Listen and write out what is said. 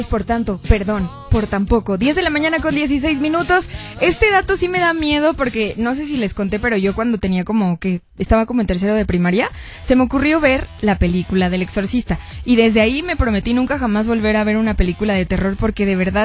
por tanto, perdón, por tan poco. 10 de la mañana con 16 minutos. Este dato sí me da miedo porque no sé si les conté, pero yo cuando tenía estaba como en tercero de primaria, se me ocurrió ver la película del Exorcista. Y desde ahí me prometí nunca jamás volver a ver una película de terror porque de verdad